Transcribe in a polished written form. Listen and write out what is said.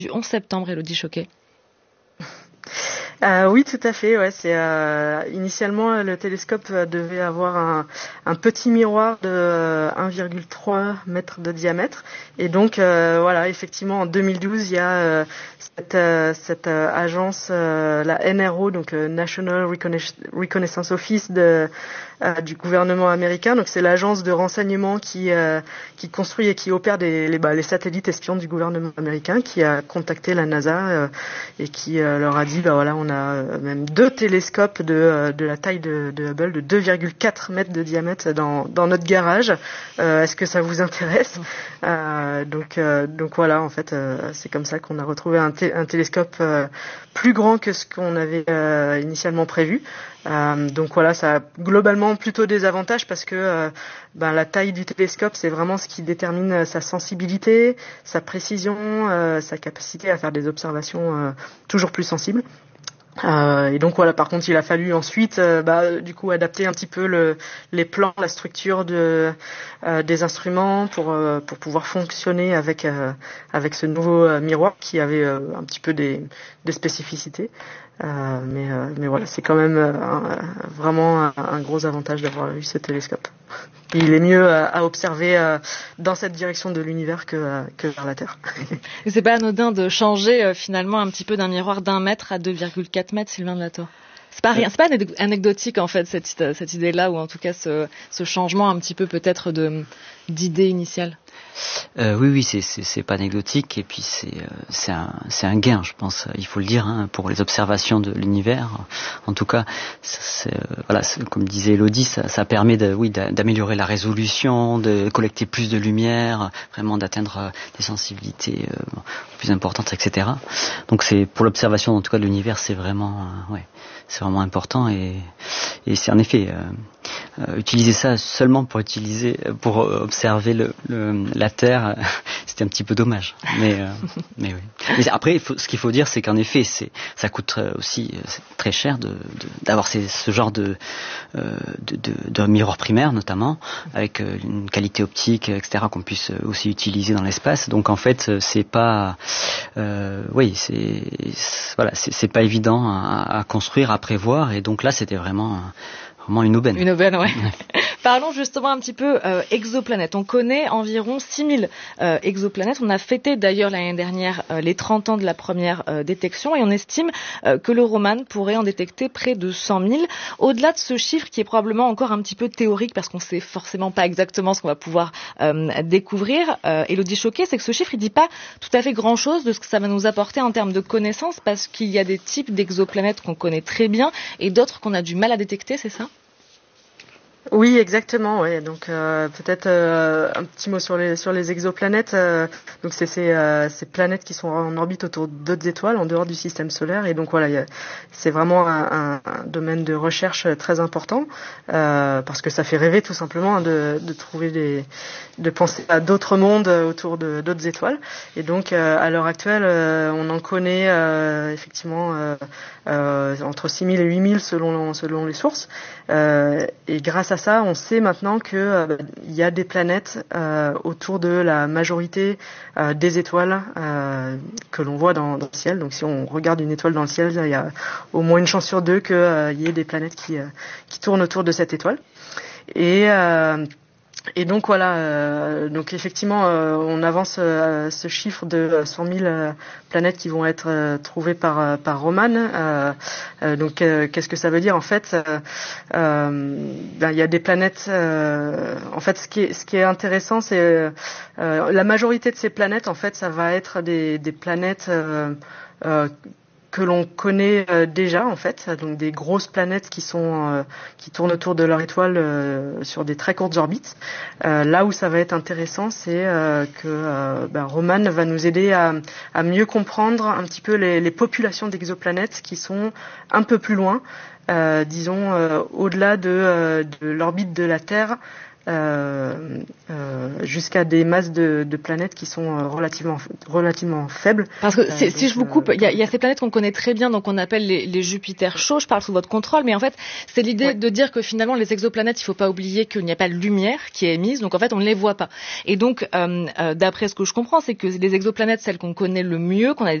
du 11 septembre, Élodie Choquet. Oui, tout à fait. Ouais, c'est initialement le télescope devait avoir un petit miroir de 1,3 mètre de diamètre, et donc voilà, effectivement en 2012 il y a cette agence, la NRO, donc National Reconnaissance Office du gouvernement américain. Donc c'est l'agence de renseignement qui construit et qui opère les satellites espions du gouvernement américain, qui a contacté la NASA et qui leur a dit voilà, on a même 2 télescopes de la taille de Hubble, de 2,4 mètres de diamètre dans notre garage. Est-ce que ça vous intéresse? Donc voilà, en fait, c'est comme ça qu'on a retrouvé un télescope plus grand que ce qu'on avait initialement prévu. Donc voilà, ça a globalement plutôt des avantages parce que la taille du télescope, c'est vraiment ce qui détermine sa sensibilité, sa précision, sa capacité à faire des observations toujours plus sensibles. Et donc voilà, par contre il a fallu ensuite du coup adapter un petit peu les plans, la structure des instruments pour pouvoir fonctionner avec ce nouveau miroir qui avait un petit peu des spécificités. Mais voilà, c'est quand même vraiment un gros avantage d'avoir eu ce télescope. Il est mieux à observer dans cette direction de l'univers que vers la Terre. Et c'est pas anodin de changer finalement un petit peu d'un miroir d'1 mètre à 2,4 mètres, Sylvain Delator. C'est pas rien, c'est pas anecdotique en fait cette idée-là, ou en tout cas ce changement un petit peu peut-être d'idée initiale. Oui, c'est pas anecdotique, et puis c'est un gain, je pense, il faut le dire, pour les observations de l'univers. En tout cas, voilà, comme disait Élodie, ça permet d'améliorer la résolution, de collecter plus de lumière, vraiment d'atteindre des sensibilités plus importantes, etc. Donc c'est pour l'observation, en tout cas, de l'univers, c'est vraiment important, et c'est en effet utiliser ça seulement pour observer la Terre, c'était un petit peu dommage. Mais oui. Mais après, ce qu'il faut dire, c'est qu'en effet, ça coûte aussi très cher d'avoir ce genre de miroir primaire, notamment avec une qualité optique, etc., qu'on puisse aussi utiliser dans l'espace. Donc en fait, c'est pas c'est pas évident à construire, à prévoir, et donc là, c'était vraiment une aubaine. Une aubaine, ouais. Parlons justement un petit peu exoplanètes. On connaît environ 6000 exoplanètes. On a fêté d'ailleurs l'année dernière les 30 ans de la première détection, et on estime que le Roman pourrait en détecter près de 100 000. Au-delà de ce chiffre qui est probablement encore un petit peu théorique parce qu'on sait forcément pas exactement ce qu'on va pouvoir découvrir, Élodie Choquet, c'est que ce chiffre il dit pas tout à fait grand-chose de ce que ça va nous apporter en termes de connaissances, parce qu'il y a des types d'exoplanètes qu'on connaît très bien et d'autres qu'on a du mal à détecter, c'est ça ? Oui, exactement. Ouais. Donc peut-être un petit mot sur les exoplanètes. Donc c'est ces planètes qui sont en orbite autour d'autres étoiles en dehors du système solaire. Et donc voilà, c'est vraiment un domaine de recherche très important parce que ça fait rêver tout simplement de trouver de penser à d'autres mondes autour de d'autres étoiles. Et donc à l'heure actuelle, on en connaît effectivement entre 6000 et 8000 selon les sources. Et grâce à ça, on sait maintenant que il y a des planètes autour de la majorité des étoiles que l'on voit dans le ciel. Donc si on regarde une étoile dans le ciel, il y a au moins une chance sur 2 qu'il y ait des planètes qui tournent autour de cette étoile. Et donc voilà, donc effectivement, on avance ce chiffre de 100 000 planètes qui vont être trouvées par Roman. Donc qu'est-ce que ça veut dire en fait? Il y a des planètes. En fait, ce qui est intéressant, c'est la majorité de ces planètes. En fait, ça va être des planètes que l'on connaît déjà en fait, donc des grosses planètes qui tournent autour de leur étoile sur des très courtes orbites. Là où ça va être intéressant, c'est que Roman va nous aider à mieux comprendre un petit peu les populations d'exoplanètes qui sont un peu plus loin, disons au-delà de l'orbite de la Terre. jusqu'à des masses de planètes qui sont relativement faibles. Parce que si je vous coupe, il y a ces planètes qu'on connaît très bien, donc on appelle les Jupiters chauds. Je parle sous votre contrôle, mais en fait, c'est l'idée de dire que finalement les exoplanètes, il faut pas oublier qu'il n'y a pas de lumière qui est émise, donc en fait on ne les voit pas. Et donc, d'après ce que je comprends, c'est que les exoplanètes, celles qu'on connaît le mieux, qu'on a